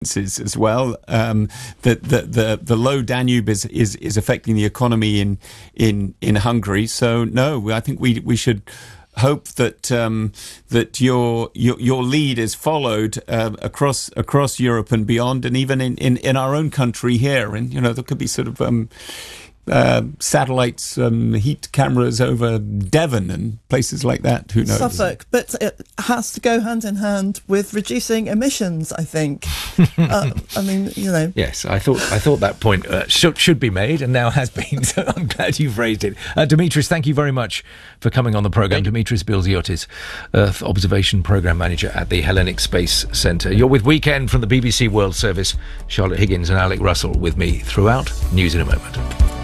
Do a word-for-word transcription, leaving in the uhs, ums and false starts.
as well. Um, that the, the the low Danube is, is is affecting the economy in in in Hungary. So no, I think we we should hope that um, that your your your lead is followed uh, across across Europe and beyond, and even in, in, in our own country here. And you know, there could be sort of um, uh, satellites, um, heat cameras over Devon and places like that. Who knows? Suffolk, but it has to go hand in hand with reducing emissions, I think. uh, I mean, you know. Yes, I thought I thought that point uh, should should be made, and now has been. So I'm glad you've raised it, uh, Dimitris. Thank you very much for coming on the programme. Dimitris Bilziotis, Earth Observation Programme Manager at the Hellenic Space Centre. You're with Weekend from the B B C World Service. Charlotte Higgins and Alec Russell with me throughout. News in a moment.